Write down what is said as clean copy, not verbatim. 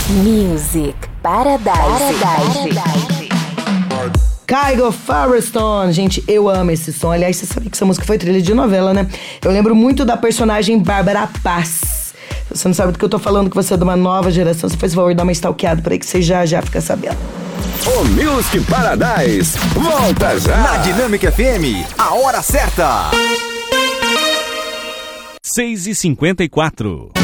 Music Paradise. Kygo Firestone, gente, eu amo esse som. Aliás, você sabe que essa música foi trilha de novela, né? Eu lembro muito da personagem Bárbara Paz. Se você não sabe do que eu tô falando, que você é de uma nova geração, você faz o favor de dar uma stalkeada por aí que você já fica sabendo. O Music Paradise volta já. Na Dinâmica FM, a hora certa. 6h54.